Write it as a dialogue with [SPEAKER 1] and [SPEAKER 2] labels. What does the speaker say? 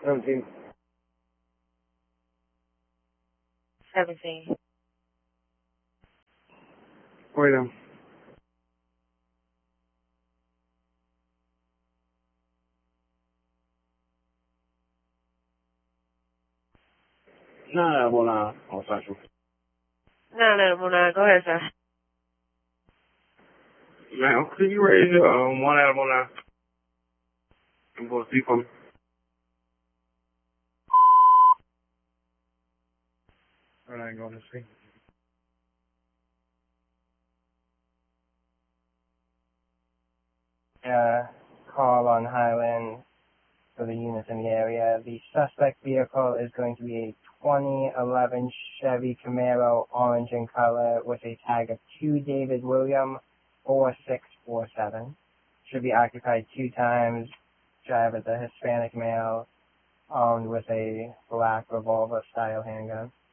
[SPEAKER 1] 17.
[SPEAKER 2] 17.
[SPEAKER 1] Wait down. No, well, I'll start you.
[SPEAKER 2] No, go ahead, sir.
[SPEAKER 1] Now, could you raise your 1 out of 1 now? And go see for me. Or I ain't going to see.
[SPEAKER 3] Call on Highland for the units in the area. The suspect vehicle is going to be a 2011 Chevy Camaro, orange in color, with a tag of 2 David William 4647. Should be occupied 2 times. Driver is a Hispanic male, armed with a black revolver-style handgun.